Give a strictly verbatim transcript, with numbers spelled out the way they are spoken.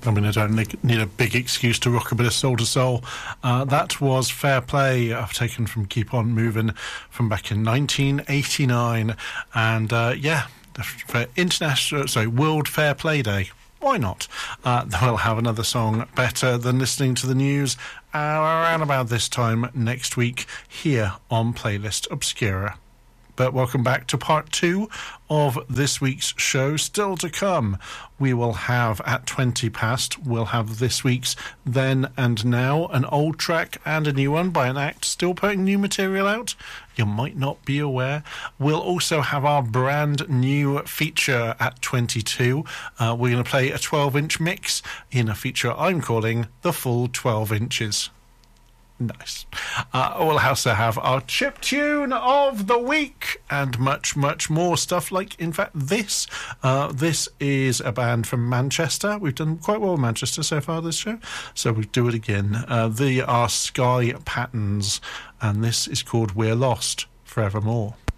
I mean, I don't need a big excuse to rock a bit of soul to soul. Uh, that was Fair Play, I've taken from Keep On Moving from back in nineteen eighty-nine. And uh, yeah, for International, sorry, World Fair Play Day. Why not? Uh, we'll have another song better than listening to the news uh, around about this time next week here on Playlist Obscura. But welcome back to part two of this week's show. Still to come, we will have at twenty past, we'll have this week's Then and Now, an old track and a new one by an act still putting new material out. You might not be aware. We'll also have our brand new feature at twenty-two. Uh, we're going to play a twelve-inch mix in a feature I'm calling The Full twelve Inches. Nice. Uh, we'll also have our chip tune of the week and much, much more stuff like, in fact, this. Uh, this is a band from Manchester. We've done quite well in Manchester so far this show, so we'll do it again. Uh, they are Sky Patterns, and this is called We're Lost Forevermore.